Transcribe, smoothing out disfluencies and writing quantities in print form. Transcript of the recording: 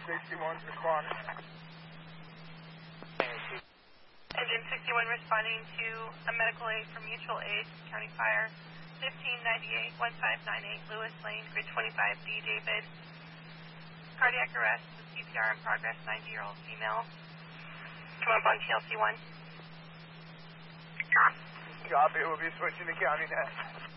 61 responding. Engine 61 responding to a medical aid from Mutual Aid, County Fire, 1598-1598 Lewis Lane, Grid 25, D. David. Cardiac arrest, CPR in progress, 90-year-old female. Come up on TLC 1. Copy, we'll be switching to County Net.